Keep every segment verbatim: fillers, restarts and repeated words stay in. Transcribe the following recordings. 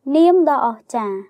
នាមដ៏អស្ចារ្យ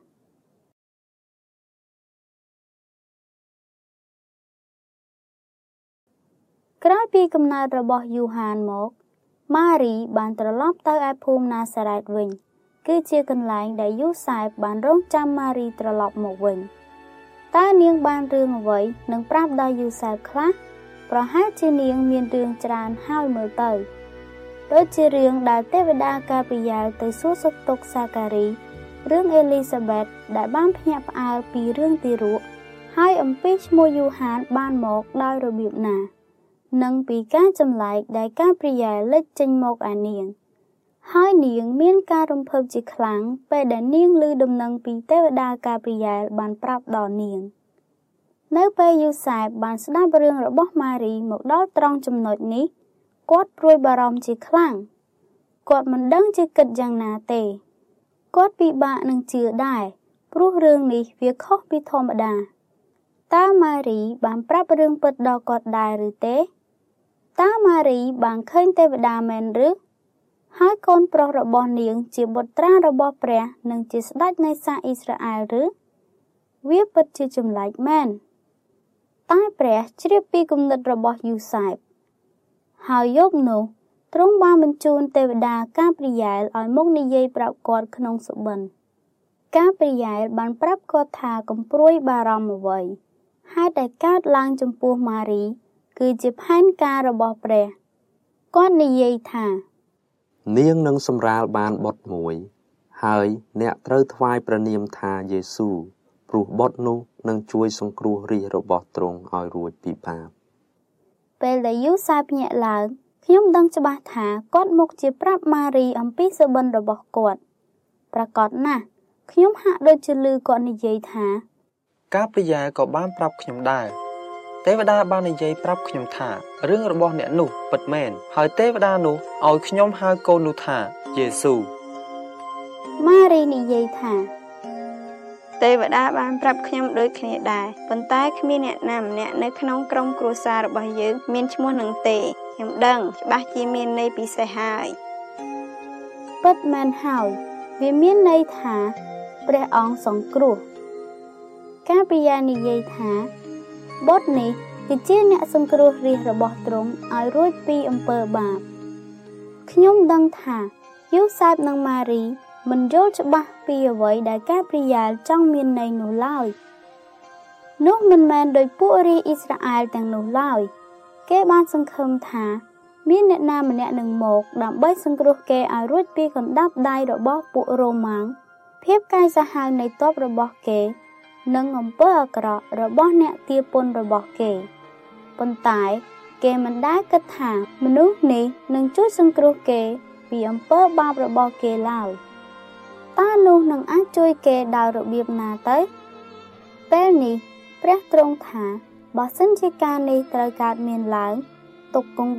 ក្រោយពីកំណើតរបស់យូហានមកម៉ារីបានត្រឡប់ទៅឯភូមិណាសារ៉េតវិញគឺជាកន្លែងដែលយូសែបបានរង់ចាំម៉ារីត្រឡប់មកវិញតើនាងបានរឿងអ្វីនឹងប្រាប់ដល់យូសែបខ្លះប្រហែលជានាងមានរឿងច្រើនហើយមើលទៅដូចជារឿងដែលទេវតាកាព្រីយ៉ែលទៅសួរសុខទុក្ខសាការីរឿងអេលីសាបេតដែលបានភ្ញាក់ផ្អើលពីរឿងទារកហើយអំពីឈ្មោះយូហានបានមកដោយរបៀបណានិងពីការចម្លែកដែលកាព្រីយ៉ែលលេចចេញមកឯនាងហើយនាងមានការរំភើបជាខ្លាំងពេលដែលនាងឮដំណឹងពីទេវតាកាព្រីយ៉ែលបានប្រាប់ដល់នាងនៅពេលយូសែបបានស្ដាប់រឿងរបស់ម៉ារីមកដល់ត្រង់ចំណុចនេះគាត់ព្រួយបារម្ភជាខ្លាំងគាត់មិនដឹងជាគិតយ៉ាងណាទេគាត់ពិបាកនឹងជឿដែរព្រោះរឿងនេះវាខុសពីធម្មតាតើម៉ារីបានប្រាប់រឿងពិតដល់គាត់ដែរឬទេតើម៉ារីបានឃើញទេវតាមែនឬហើយកូនប្រុសរបស់នាងជាបុត្រារបស់ព្រះនិងជាស្ដេចនៃសាសអ៊ីស្រាអែលឬវាពិតជាចម្លែកមែនតែព្រះជ្រាបពីគំនិតរបស់យូសែបហើយយប់នោះទ្រង់បានបញ្ជូនទេវតាកាព្រីយ៉ែលឲ្យមកនិយាយប្រាប់គាត់ក្នុងសុបិនកាព្រីយ៉ែលបានប្រាប់គាត់ថាកុំព្រួយបារម្ភអ្វីហេតុដែលកើតឡើងចំពោះម៉ារីគឺជាផែនការរបស់ព្រះគាត់និយាយថានាងនឹងសម្រាលបានបុត្រមួយហើយអ្នកត្រូវថ្វាយព្រះនាមថាយេស៊ូព្រោះបុត្រនោះនឹងជួយសង្គ្រោះរាជរបស់ទ្រង់ឲ្យរួចពីបាបពេលដែលយូសែបភ្ញាក់ឡើងខ្ញុំដឹងច្បាស់ថាគាត់មកជាប្រាប់ម៉ារីអំពីសុបិនរបស់គាត់ប្រកបណាស់ខ្ញុំហាក់ដូចជាឮគាត់និយាយថាកាព្រីយ៉ែលក៏បានប្រាប់ខ្ញុំដែរទេវតាបាននិយាយប្រាប់ខ្ញុំថារឿងរបស់អ្នកនោះពិតមែនហើយទេវតានោះឲ្យខ្ញុំហៅកូននោះថាយេស៊ូម៉ារីនិយាយថាទេវតាបានប្រាប់ខ្ញុំដូចគ្នាដែរប៉ុន្តែគ្មានអ្នកណាម្នាក់នៅក្នុងក្រុមគ្រួសាររបស់យើងមានឈ្មោះនឹងទេខ្ញុំដឹងច្បាស់ជាមានន័យពិសេសហើយពិតមែនហើយវាមានន័យថាព្រះអង្គសង្គ្រោះកាព្រីយ៉ែលនិយាយថាបុត្រនេះគឺជាអ្នកសង្គ្រោះរាជរបស់ទ្រង់ឲ្យរួចពីអំពើបាបខ្ញុំដឹងថាយូសែបនិងម៉ារីមិនយល់ច្បាស់ពីអ្វីដែលកាព្រីយ៉ែលចង់មានន័យនោះឡើយនោះមិនមែនដោយពួករាជអ៊ីស្រាអែលទាំងនោះឡើយគេបានសង្ឃឹមថាមានអ្នកណាម្នាក់នឹងមកដើម្បីសង្គ្រោះគេឲ្យរួចពីកណ្ដាប់ដៃរបស់ពួករ៉ូម៉ាំងភាពកាយសាហាវនៃទ័ពរបស់គេនិងអំពើអាក្រក់របស់អ្នកទារពន្ធរបស់គេប៉ុន្តែគេមិនដែលគិតថាមនុស្សនេះនឹងជួយសង្គ្រោះគេពីអំពើបាបរបស់គេឡើយតើនោះនឹងអាចជួយគេដោយរបៀបណាទៅពេលនេះព្រះទ្រង់ថាបើសិនជាការនេះត្រូវកើតមានឡើងទុកគង់